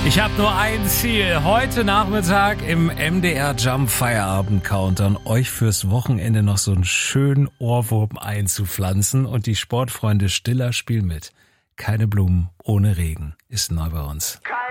Ich habe nur ein Ziel. Heute Nachmittag im MDR Jump Feierabend Countdown euch fürs Wochenende noch so einen schönen Ohrwurm einzupflanzen. Und die Sportfreunde Stiller spielen mit. Keine Blumen ohne Regen ist neu bei uns.